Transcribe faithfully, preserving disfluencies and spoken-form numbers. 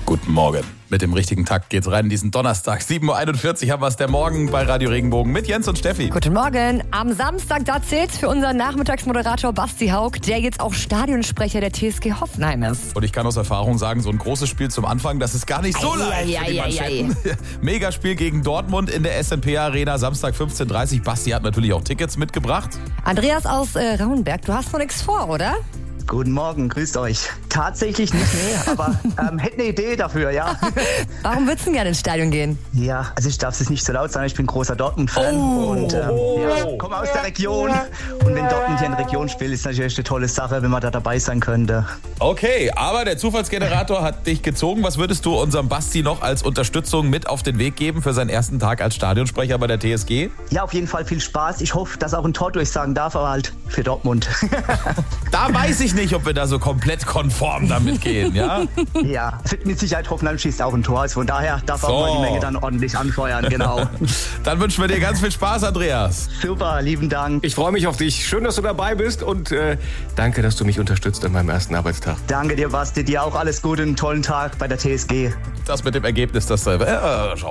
Guten Morgen. Mit dem richtigen Takt geht's rein in diesen Donnerstag. sieben Uhr einundvierzig haben wir es der Morgen bei Radio Regenbogen mit Jens und Steffi. Guten Morgen. Am Samstag, da zählt's für unseren Nachmittagsmoderator Basti Haug, der jetzt auch Stadionsprecher der T S G Hoffenheim ist. Und ich kann aus Erfahrung sagen, so ein großes Spiel zum Anfang, das ist gar nicht so leicht Ei, für die ei, ei, Manschetten. Megaspiel gegen Dortmund in der S and P Arena, Samstag fünfzehn Uhr dreißig. Basti hat natürlich auch Tickets mitgebracht. Andreas aus äh, Rauenberg, du hast noch nichts vor, oder? Guten Morgen, grüßt euch. Tatsächlich nicht, nee, aber ähm, hätte eine Idee dafür, ja. Warum würdest du denn gerne ins Stadion gehen? Ja, also ich darf es nicht so laut sagen, ich bin großer Dortmund-Fan Oh. und ähm, ja, komme aus der Region. Und wenn Dortmund hier in der Region spielt, ist natürlich eine tolle Sache, wenn man da dabei sein könnte. Okay, aber der Zufallsgenerator hat dich gezogen. Was würdest du unserem Basti noch als Unterstützung mit auf den Weg geben für seinen ersten Tag als Stadionsprecher bei der T S G? Ja, auf jeden Fall viel Spaß. Ich hoffe, dass auch ein Tor durchsagen darf, aber halt für Dortmund. Da weiß ich nicht, ob wir da so komplett konform damit gehen, ja? Ja, es wird mit Sicherheit Hoffenheim schießt auch ein Tor. Also von daher darf So. auch mal die Menge dann ordentlich anfeuern, genau. Dann wünschen wir dir ganz viel Spaß, Andreas. Super, lieben Dank. Ich freue mich auf dich. Schön, dass du dabei bist und äh, danke, dass du mich unterstützt an meinem ersten Arbeitstag. Danke dir, Basti. Dir auch alles Gute, einen tollen Tag bei der T S G. Das mit dem Ergebnis, das äh,